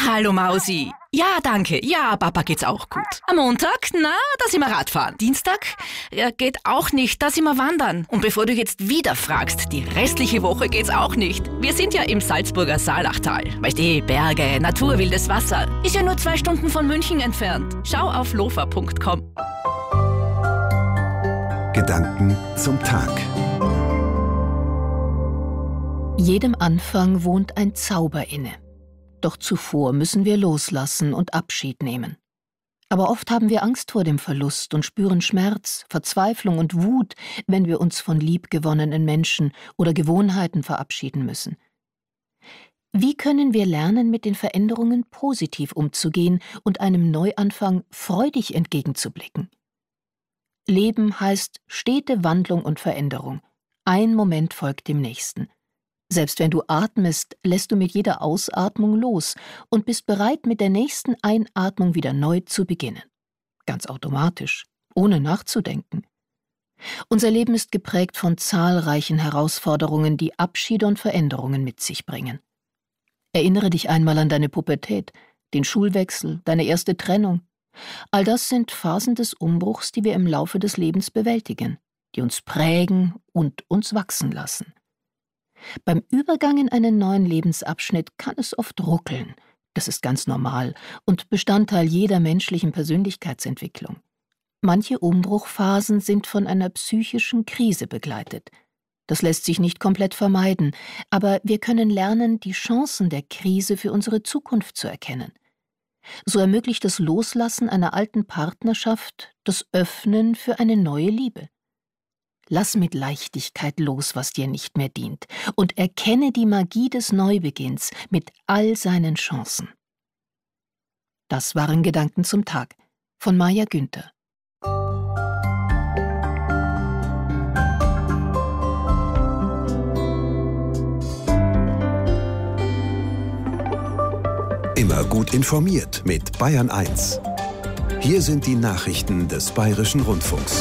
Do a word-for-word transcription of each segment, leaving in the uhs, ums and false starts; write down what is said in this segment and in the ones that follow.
Hallo Mausi. Ja, danke. Ja, Papa geht's auch gut. Am Montag, na, da sind wir Radfahren. Dienstag, ja, geht auch nicht, da sind wir wandern. Und bevor du jetzt wieder fragst, die restliche Woche geht's auch nicht. Wir sind ja im Salzburger Saalachtal. Weißt du, Berge, Natur, wildes Wasser. Ist ja nur zwei Stunden von München entfernt. Schau auf lofa punkt com. Gedanken zum Tag. Jedem Anfang wohnt ein Zauber inne. Doch zuvor müssen wir loslassen und Abschied nehmen. Aber oft haben wir Angst vor dem Verlust und spüren Schmerz, Verzweiflung und Wut, wenn wir uns von liebgewonnenen Menschen oder Gewohnheiten verabschieden müssen. Wie können wir lernen, mit den Veränderungen positiv umzugehen und einem Neuanfang freudig entgegenzublicken? Leben heißt stete Wandlung und Veränderung. Ein Moment folgt dem nächsten. Selbst wenn du atmest, lässt du mit jeder Ausatmung los und bist bereit, mit der nächsten Einatmung wieder neu zu beginnen. Ganz automatisch, ohne nachzudenken. Unser Leben ist geprägt von zahlreichen Herausforderungen, die Abschiede und Veränderungen mit sich bringen. Erinnere dich einmal an deine Pubertät, den Schulwechsel, deine erste Trennung. All das sind Phasen des Umbruchs, die wir im Laufe des Lebens bewältigen, die uns prägen und uns wachsen lassen. Beim Übergang in einen neuen Lebensabschnitt kann es oft ruckeln. Das ist ganz normal und Bestandteil jeder menschlichen Persönlichkeitsentwicklung. Manche Umbruchphasen sind von einer psychischen Krise begleitet. Das lässt sich nicht komplett vermeiden, aber wir können lernen, die Chancen der Krise für unsere Zukunft zu erkennen. So ermöglicht das Loslassen einer alten Partnerschaft das Öffnen für eine neue Liebe. Lass mit Leichtigkeit los, was dir nicht mehr dient, und erkenne die Magie des Neubeginns mit all seinen Chancen. Das waren Gedanken zum Tag von Maja Günther. Immer gut informiert mit Bayern eins. Hier sind die Nachrichten des Bayerischen Rundfunks.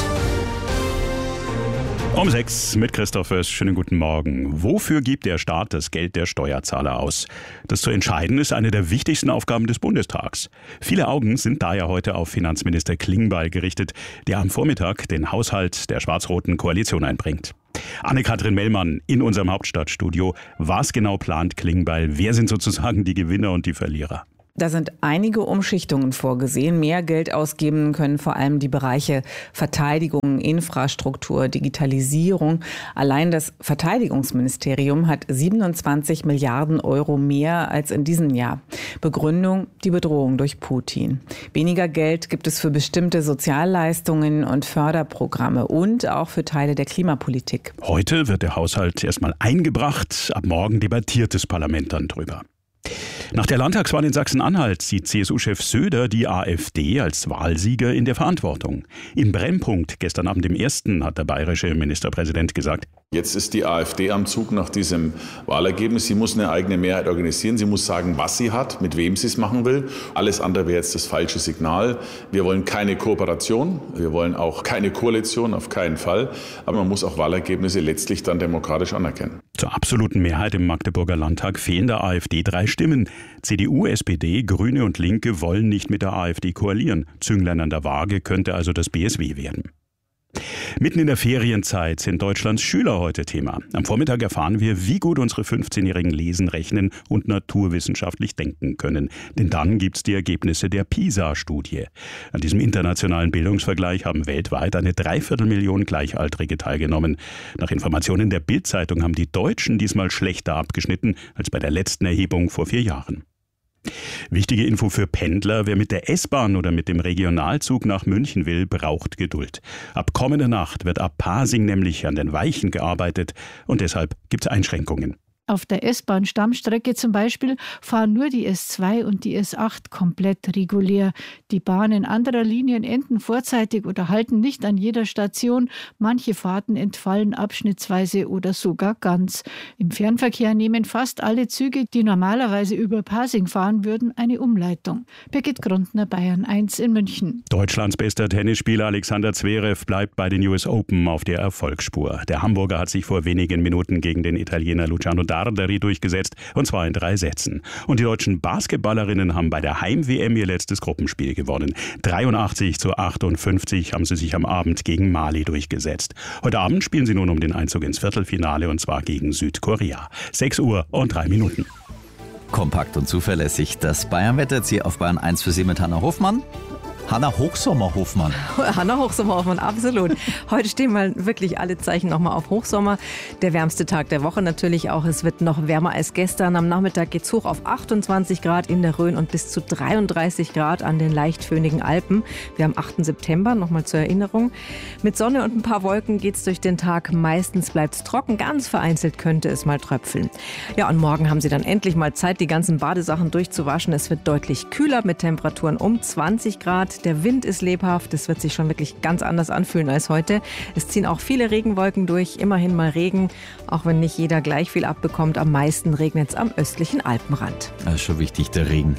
Um sechs mit Christoph Fürst. Schönen guten Morgen. Wofür gibt der Staat das Geld der Steuerzahler aus? Das zu entscheiden ist eine der wichtigsten Aufgaben des Bundestags. Viele Augen sind daher heute auf Finanzminister Klingbeil gerichtet, der am Vormittag den Haushalt der schwarz-roten Koalition einbringt. Anne-Kathrin Mellmann in unserem Hauptstadtstudio. Was genau plant Klingbeil? Wer sind sozusagen die Gewinner und die Verlierer? Da sind einige Umschichtungen vorgesehen. Mehr Geld ausgeben können vor allem die Bereiche Verteidigung, Infrastruktur, Digitalisierung. Allein das Verteidigungsministerium hat siebenundzwanzig Milliarden Euro mehr als in diesem Jahr. Begründung: die Bedrohung durch Putin. Weniger Geld gibt es für bestimmte Sozialleistungen und Förderprogramme und auch für Teile der Klimapolitik. Heute wird der Haushalt erstmal eingebracht. Ab morgen debattiert das Parlament dann drüber. Nach der Landtagswahl in Sachsen-Anhalt sieht C S U-Chef Söder die AfD als Wahlsieger in der Verantwortung. Im Brennpunkt gestern Abend im ersten hat der bayerische Ministerpräsident gesagt: Jetzt ist die AfD am Zug nach diesem Wahlergebnis. Sie muss eine eigene Mehrheit organisieren. Sie muss sagen, was sie hat, mit wem sie es machen will. Alles andere wäre jetzt das falsche Signal. Wir wollen keine Kooperation. Wir wollen auch keine Koalition, auf keinen Fall. Aber man muss auch Wahlergebnisse letztlich dann demokratisch anerkennen. Zur absoluten Mehrheit im Magdeburger Landtag fehlen der AfD drei Stimmen. C D U, S P D, Grüne und Linke wollen nicht mit der AfD koalieren. Zünglein an der Waage könnte also das B S W werden. Mitten in der Ferienzeit sind Deutschlands Schüler heute Thema. Am Vormittag erfahren wir, wie gut unsere fünfzehnjährigen lesen, rechnen und naturwissenschaftlich denken können. Denn dann gibt's die Ergebnisse der PISA-Studie. An diesem internationalen Bildungsvergleich haben weltweit eine Dreiviertelmillion Gleichaltrige teilgenommen. Nach Informationen der Bild-Zeitung haben die Deutschen diesmal schlechter abgeschnitten als bei der letzten Erhebung vor vier Jahren. Wichtige Info für Pendler: Wer mit der S-Bahn oder mit dem Regionalzug nach München will, braucht Geduld. Ab kommender Nacht wird ab Pasing nämlich an den Weichen gearbeitet und deshalb gibt es Einschränkungen. Auf der S-Bahn-Stammstrecke zum Beispiel fahren nur die S zwei und die S acht komplett regulär. Die Bahnen anderer Linien enden vorzeitig oder halten nicht an jeder Station. Manche Fahrten entfallen abschnittsweise oder sogar ganz. Im Fernverkehr nehmen fast alle Züge, die normalerweise über Pasing fahren würden, eine Umleitung. Birgit Grundner, Bayern eins in München. Deutschlands bester Tennisspieler Alexander Zverev bleibt bei den U S Open auf der Erfolgsspur. Der Hamburger hat sich vor wenigen Minuten gegen den Italiener Luciano Darderi durchgesetzt, und zwar in drei Sätzen. Und die deutschen Basketballerinnen haben bei der Heim-W M ihr letztes Gruppenspiel gewonnen. dreiundachtzig zu achtundfünfzig haben sie sich am Abend gegen Mali durchgesetzt. Heute Abend spielen sie nun um den Einzug ins Viertelfinale, und zwar gegen Südkorea. sechs Uhr und drei Minuten. Kompakt und zuverlässig. Das Bayern-Wetter jetzt hier auf Bayern eins für Sie mit Hanna Hofmann. Hanna Hochsommer-Hofmann. Hanna Hochsommer-Hofmann, absolut. Heute stehen mal wirklich alle Zeichen nochmal auf Hochsommer. Der wärmste Tag der Woche natürlich auch. Es wird noch wärmer als gestern. Am Nachmittag geht es hoch auf achtundzwanzig Grad in der Rhön und bis zu dreiunddreißig Grad an den leicht föhnigen Alpen. Wir haben achten September, nochmal zur Erinnerung. Mit Sonne und ein paar Wolken geht es durch den Tag. Meistens bleibt es trocken, ganz vereinzelt könnte es mal tröpfeln. Ja, und morgen haben Sie dann endlich mal Zeit, die ganzen Badesachen durchzuwaschen. Es wird deutlich kühler mit Temperaturen um zwanzig Grad. Der Wind ist lebhaft, es wird sich schon wirklich ganz anders anfühlen als heute. Es ziehen auch viele Regenwolken durch, immerhin mal Regen, auch wenn nicht jeder gleich viel abbekommt. Am meisten regnet es am östlichen Alpenrand. Das ist schon wichtig, der Regen.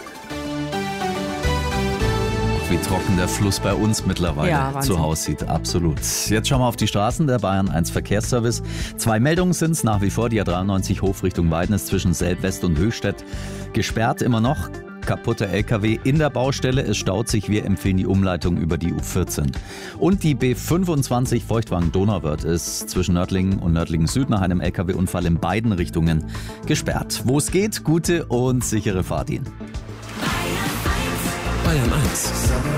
Wie trocken der Fluss bei uns mittlerweile ja, zu Hause sieht. Absolut. Jetzt schauen wir auf die Straßen. Der Bayern eins Verkehrsservice. Zwei Meldungen sind es nach wie vor. Die A dreiundneunzig Hof Richtung Weidnis zwischen Selb-West und Höchstädt gesperrt immer noch. Kaputter L K W in der Baustelle. Es staut sich. Wir empfehlen die Umleitung über die U vierzehn. Und die B fünfundzwanzig Feuchtwagen-Donauwörth ist zwischen Nördlingen und Nördlingen Süd nach einem L K W-Unfall in beiden Richtungen gesperrt. Wo es geht, gute und sichere Fahrt Ihnen. Bayern eins.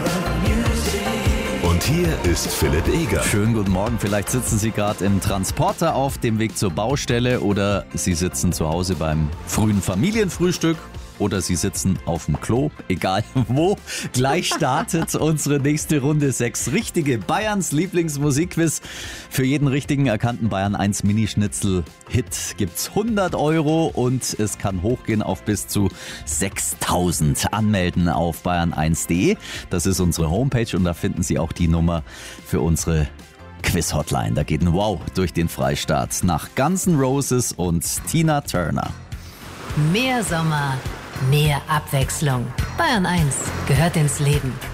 Und hier ist Philipp Eger. Schönen guten Morgen. Vielleicht sitzen Sie gerade im Transporter auf dem Weg zur Baustelle oder Sie sitzen zu Hause beim frühen Familienfrühstück. Oder Sie sitzen auf dem Klo, egal wo. Gleich startet unsere nächste Runde. Sechs richtige Bayerns Lieblingsmusikquiz. Für jeden richtigen erkannten Bayern eins Mini-Schnitzel-Hit gibt's hundert Euro und es kann hochgehen auf bis zu sechstausend. Anmelden auf bayern eins punkt de. Das ist unsere Homepage und da finden Sie auch die Nummer für unsere Quiz-Hotline. Da geht ein Wow durch den Freistaat nach Guns N' Roses und Tina Turner. Mehr Sommer, mehr Abwechslung. Bayern eins gehört ins Leben.